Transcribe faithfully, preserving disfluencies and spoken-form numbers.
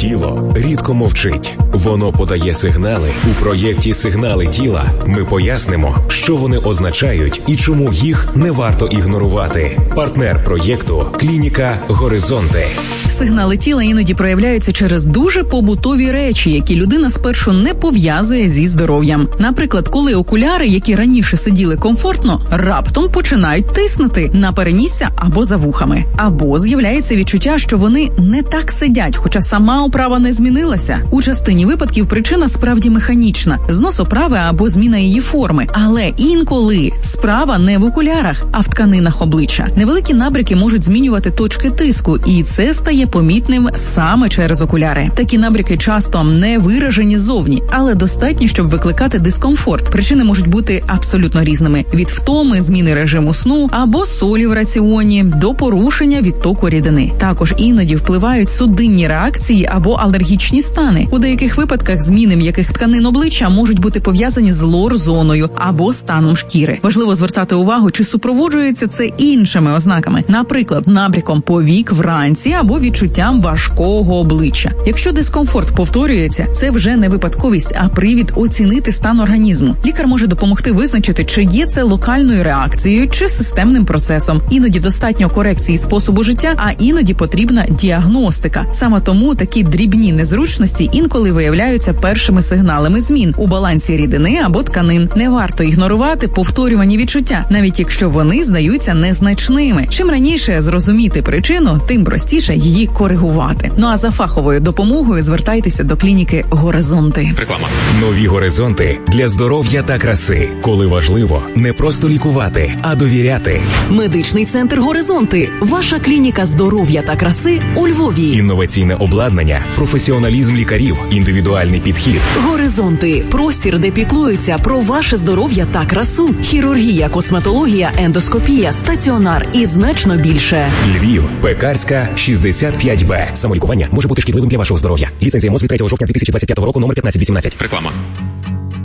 Тіло рідко мовчить. Воно подає сигнали. У проєкті «Сигнали тіла» ми пояснимо, що вони означають і чому їх не варто ігнорувати. Партнер проєкту – клініка «Горизонти». Сигнали тіла іноді проявляються через дуже побутові речі, які людина спершу не пов'язує зі здоров'ям. Наприклад, коли окуляри, які раніше сиділи комфортно, раптом починають тиснути на перенісся або за вухами. Або з'являється відчуття, що вони не так сидять, хоча сама оправа не змінилася. У частині випадків причина справді механічна – знос оправи або зміна її форми. Але інколи справа не в окулярах, а в тканинах обличчя. Невеликі набряки можуть змінювати точки тиску, і це стає помітним саме через окуляри. Такі набряки часто не виражені ззовні, але достатні, щоб викликати дискомфорт. Причини можуть бути абсолютно різними – від втоми, зміни режиму сну або солі в раціоні до порушення відтоку рідини. Також іноді впливають судинні реакції або алергічні стани. У деяких випадках зміни м'яких тканин обличчя можуть бути пов'язані з лор-зоною або станом шкіри. Важливо звертати увагу, чи супроводжується це іншими ознаками, наприклад, набряком повік вранці або відчуттям важкого обличчя. Якщо дискомфорт повторюється, це вже не випадковість, а привід оцінити стан організму. Лікар може допомогти визначити, чи є це локальною реакцією, чи системним процесом. Іноді достатньо корекції способу життя, а іноді потрібна діагностика. Саме тому такі дрібні незручності інколи виявляються першими сигналами змін у балансі рідини або тканин. Не варто ігнорувати повторювані відчуття, навіть якщо вони здаються незначними. Чим раніше зрозуміти причину, тим простіше її коригувати. Ну а за фаховою допомогою звертайтеся до клініки «Горизонти». Реклама. Нові горизонти для здоров'я та краси. Коли важливо не просто лікувати, а довіряти. Медичний центр «Горизонти». Ваша клініка здоров'я та краси у Львові. Інноваційне обладнання, професіоналізм лікарів, індивідуальний підхід. «Горизонти» – простір, де піклуються про ваше здоров'я та красу. Хірургія, косметологія, ендоскопія, стаціонар і значно більше. Львів, Пекарська, шістдесят п'ять Б. Самолікування може бути шкідливим для вашого здоров'я. Ліцензія МОЗ від третього жовтня дві тисячі двадцять п'ятого року, номер п'ятнадцять вісімнадцять. Реклама.